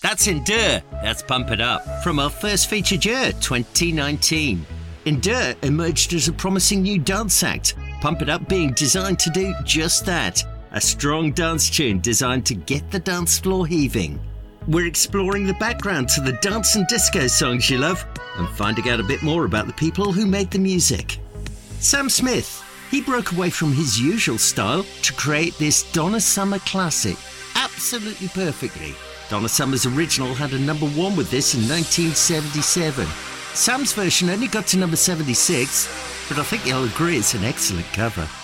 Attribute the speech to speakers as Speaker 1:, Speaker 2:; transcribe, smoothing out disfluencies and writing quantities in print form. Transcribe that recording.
Speaker 1: That's Endure, that's Pump It Up, from our first featured year, 2019. Endure emerged as a promising new dance act, Pump It Up being designed to do just that, a strong dance tune designed to get the dance floor heaving. We're exploring the background to the dance and disco songs you love and finding out a bit more about the people who made the music. Sam Smith, he broke away from his usual style to create this Donna Summer classic, absolutely perfectly. Donna Summer's original had a number 1 with this in 1977. Sam's version only got to number 76, but I think you'll agree it's an excellent cover.